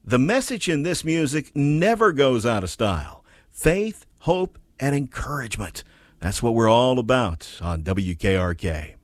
The message in this music never goes out of style. Faith, hope, and encouragement. That's what we're all about on WKRK.